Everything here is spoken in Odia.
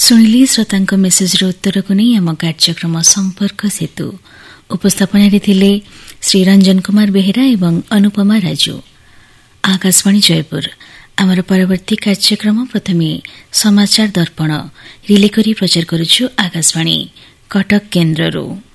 ଶୁଣିଲି ଶ୍ରୋତାଙ୍କ ମେସେଜର ଉତ୍ତରକୁ ନେଇ ଆମ କାର୍ଯ୍ୟକ୍ରମ ସମ୍ପର୍କ ସେତୁ। ଉପସ୍ଥାପନାରେ ଥିଲେ ଶ୍ରୀ ରଞ୍ଜନ କୁମାର ବେହେରା ଏବଂ ଅନୁପମା ରାଜୁ। ଆକାଶବାଣୀ ଜୟପୁର। ଆମର ପରବର୍ତ୍ତୀ କାର୍ଯ୍ୟକ୍ରମ ପ୍ରଥମେ ସମାଚାର ଦର୍ପଣ ରିଲେ କରି ପ୍ରଚାର କରୁଛୁ ଆକାଶବାଣୀ କଟକ କେନ୍ଦ୍ରରୁ।